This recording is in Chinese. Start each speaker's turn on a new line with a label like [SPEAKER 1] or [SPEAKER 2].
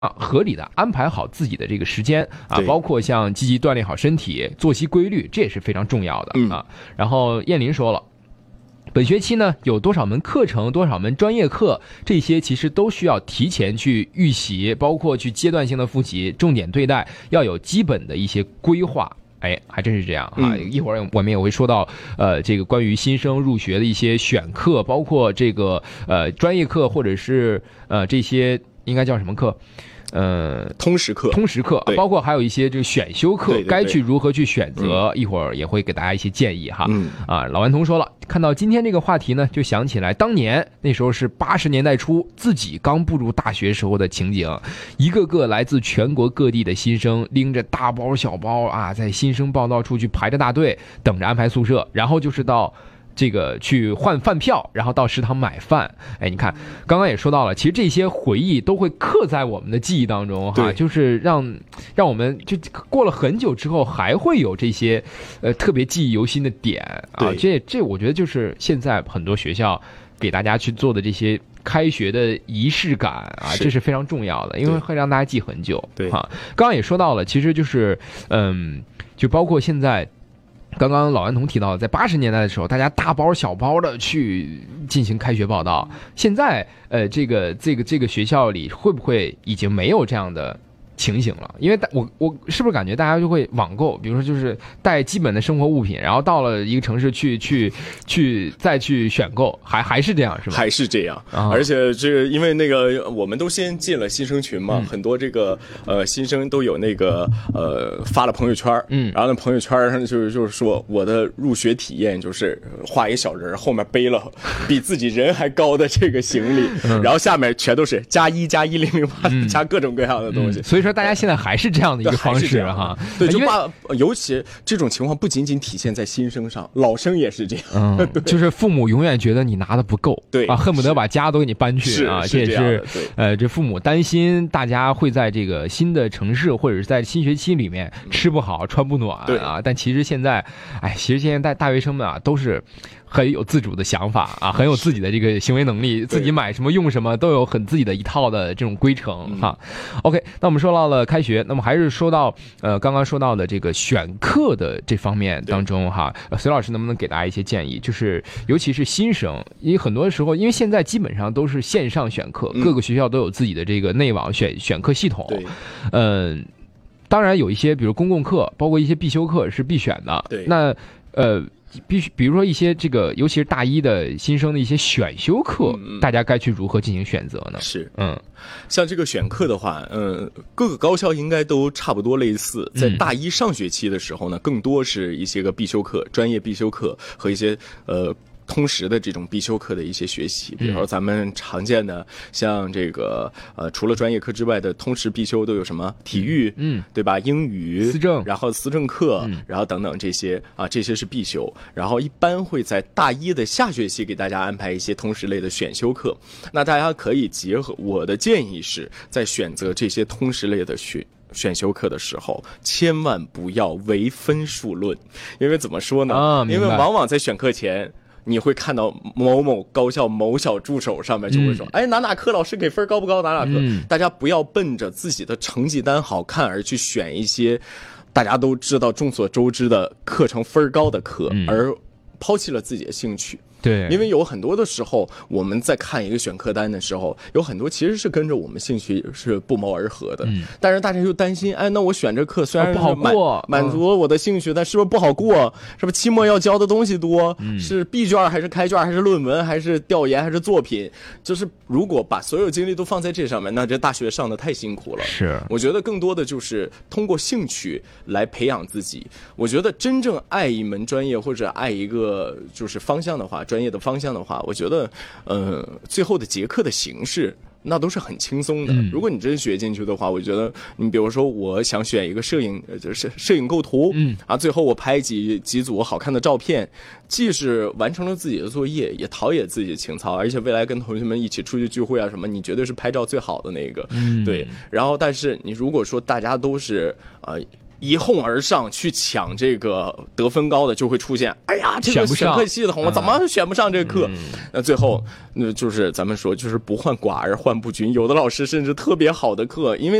[SPEAKER 1] 合理的安排好自己的这个时间包括像积极锻炼好身体，作息规律，这也是非常重要的然后燕林说了，本学期呢有多少门课程，多少门专业课，这些其实都需要提前去预习，包括去阶段性的复习，重点对待，要有基本的一些规划。还真是这样一会儿我们也会说到这个关于新生入学的一些选课，包括这个专业课，或者是这些应该叫什么课？
[SPEAKER 2] 通识课，
[SPEAKER 1] 包括还有一些这个选修课，该去如何去选择，一会儿也会给大家一些建议哈。老顽童说了，看到今天这个话题呢，就想起来当年那时候是80年代初，自己刚步入大学时候的情景，一个个来自全国各地的新生，拎着大包小包在新生报到处去排着大队，等着安排宿舍，然后就是到这个去换饭票，然后到食堂买饭。你看刚刚也说到了，其实这些回忆都会刻在我们的记忆当中就是让我们就过了很久之后还会有这些特别记忆犹新的点这我觉得就是现在很多学校给大家去做的这些开学的仪式感这是非常重要的，因为会让大家记很久。刚刚也说到了，其实就是就包括现在刚刚老顽童提到的，在80年代的时候，大家大包小包的去进行开学报到。现在这个学校里会不会已经没有这样的情形了？因为我是不是感觉大家就会网购，比如说就是带基本的生活物品，然后到了一个城市去再去选购，还是这样是吧？还是这样
[SPEAKER 2] 而且这因为那个我们都先进了新生群嘛，很多这个新生都有那个发了朋友圈，然后那朋友圈上就是说我的入学体验就是画一小人后面背了比自己人还高的这个行李，然后下面全都是+1+1008加各种各样的东西，
[SPEAKER 1] 所以说大家现在还是这样的一个方式
[SPEAKER 2] 对，就尤其这种情况不仅仅体现在新生上，老生也是这样
[SPEAKER 1] 就是父母永远觉得你拿的不够，恨不得把家都给你搬去这也是这父母担心大家会在这个新的城市或者是在新学期里面吃不好穿不暖但其实现在大学生们都是很有自主的想法很有自己的这个行为能力，自己买什么用什么都有很自己的一套的这种规程OK， 那我们说到了开学，那么还是说到刚刚说到的这个选课的这方面当中隋老师能不能给大家一些建议？就是尤其是新生，因为很多时候因为现在基本上都是线上选课，各个学校都有自己的这个内网选课系统，当然有一些比如公共课，包括一些必修课是必选的，那比如说一些这个尤其是大一的新生的一些选修课，大家该去如何进行选择呢？
[SPEAKER 2] 像这个选课的话各个高校应该都差不多类似，在大一上学期的时候呢，更多是一些个必修课，专业必修课和一些通识的这种必修课的一些学习，比如说咱们常见的像这个除了专业课之外的通识必修都有什么体育对吧，英语、
[SPEAKER 1] 思政，
[SPEAKER 2] 然后思政课然后等等这些这些是必修，然后一般会在大一的下学期给大家安排一些通识类的选修课。那大家可以结合，我的建议是在选择这些通识类的选修课的时候，千万不要唯分数论，因为怎么说呢因为往往在选课前你会看到某某高校某小助手上面就会说哪科老师给分高不高，哪科大家不要奔着自己的成绩单好看而去选一些大家都知道众所周知的课程分高的课，而抛弃了自己的兴趣。因为有很多的时候我们在看一个选课单的时候，有很多其实是跟着我们兴趣是不谋而合的，但是大家又担心那我选这课虽然
[SPEAKER 1] 不好过，
[SPEAKER 2] 满足了我的兴趣，但是不是不好过，是不是期末要交的东西多，是闭卷还是开卷还是论文还是调研还是作品，就是如果把所有精力都放在这上面，那这大学上的太辛苦了。我觉得更多的就是通过兴趣来培养自己。我觉得真正爱一门专业或者爱一个就是方向的话，专业的方向的话，我觉得最后的结课的形式那都是很轻松的。如果你真学进去的话，我觉得你比如说我想选一个摄影构图最后我拍几组好看的照片，既是完成了自己的作业，也陶冶自己的情操，而且未来跟同学们一起出去聚会什么，你绝对是拍照最好的那个对。然后但是你如果说大家都是一哄而上去抢这个得分高的，就会出现，哎呀，这个选课系统怎么选不上这个课？那最后，就是咱们说，就是不患寡而患不均。有的老师甚至特别好的课，因为